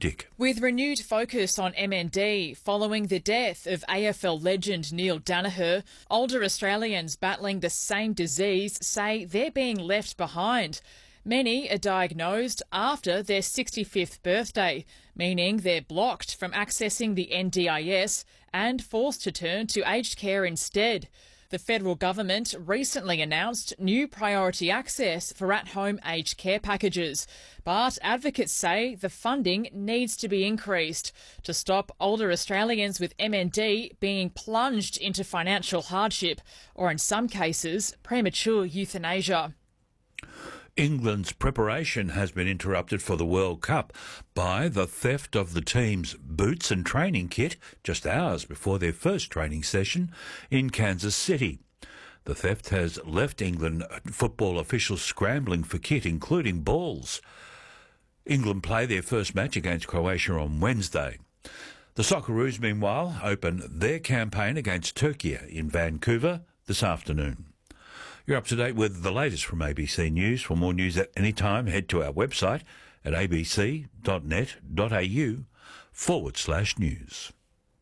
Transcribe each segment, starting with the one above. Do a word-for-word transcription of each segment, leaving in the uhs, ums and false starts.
Dick. With renewed focus on M N D following the death of A F L legend Neil Danaher, older Australians battling the same disease say they're being left behind. Many are diagnosed after their sixty-fifth birthday, meaning they're blocked from accessing the N D I S and forced to turn to aged care instead. The federal government recently announced new priority access for at-home aged care packages, but advocates say the funding needs to be increased to stop older Australians with M N D being plunged into financial hardship or, in some cases, premature euthanasia. England's preparation has been interrupted for the World Cup by the theft of the team's boots and training kit just hours before their first training session in Kansas City. The theft has left England football officials scrambling for kit, including balls. England play their first match against Croatia on Wednesday. The Socceroos, meanwhile, open their campaign against Turkey in Vancouver this afternoon. You're up to date with the latest from A B C News. For more news at any time, head to our website at abc.net.au forward slash news.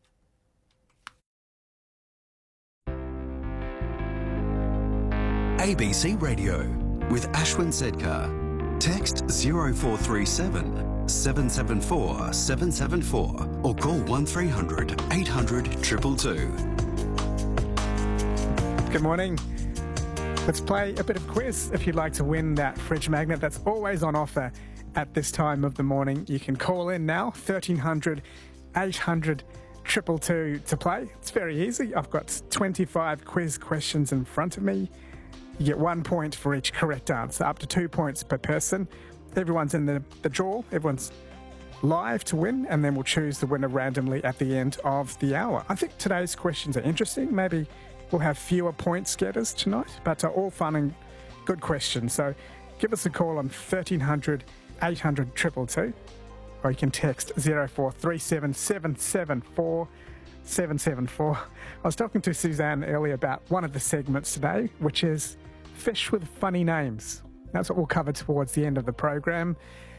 A B C Radio with Ashwin Sedkar. Text zero four three seven, seven seven four, seven seven four or call one three hundred, eight hundred, two two two. Good morning. Let's play a bit of quiz. If you'd like to win that fridge magnet that's always on offer at this time of the morning, you can call in now, thirteen hundred, eight hundred, two two two to play. It's very easy. I've got twenty-five quiz questions in front of me. You get one point for each correct answer, up to two points per person. Everyone's in the, the draw. Everyone's live to win, and then we'll choose the winner randomly at the end of the hour. I think today's questions are interesting. Maybe we'll have fewer points getters tonight, but uh, all fun and good questions. So give us a call on thirteen hundred, eight hundred, two two two, or you can text zero four three seven, seven seven four, seven seven four. I was talking to Suzanne earlier about one of the segments today, which is Fish with Funny Names. That's what we'll cover towards the end of the program.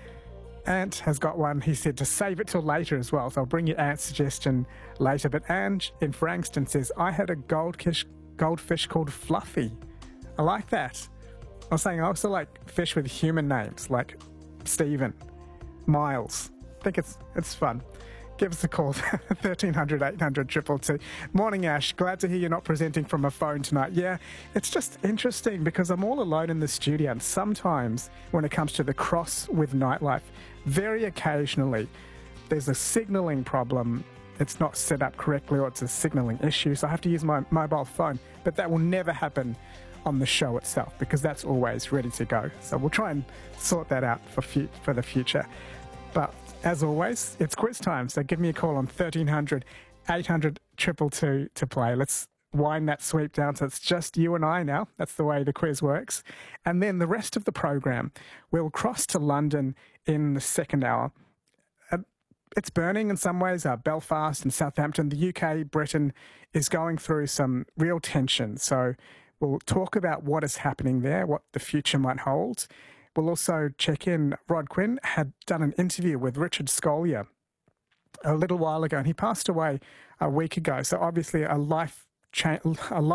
Ant has got one. He said to save it till later as well, so I'll bring you Ant's suggestion later. But Ange in Frankston says, I had a goldfish, goldfish called Fluffy. I like that. I was saying I also like fish with human names, like Stephen, Miles. I think it's it's fun. Give us a call, thirteen hundred, eight hundred, two two two. Morning, Ash. Glad to hear you're not presenting from a phone tonight. Yeah, it's just interesting because I'm all alone in the studio, and sometimes when it comes to the cross with nightlife, very occasionally there's a signalling problem. It's not set up correctly, or it's a signalling issue, so I have to use my mobile phone. But that will never happen on the show itself because that's always ready to go. So we'll try and sort that out for fu- for the future. But as always, it's quiz time, so give me a call on thirteen hundred, eight hundred, two two two to play. Let's wind that sweep down so it's just you and I now. That's the way the quiz works. And then the rest of the program, we'll cross to London in the second hour. Uh, it's burning in some ways. Uh, Belfast and Southampton, the U K, Britain is going through some real tension. So we'll talk about what is happening there, what the future might hold. We'll also check in. Rod Quinn had done an interview with Richard Scolyer a little while ago, and he passed away a week ago. So obviously a life cha- a life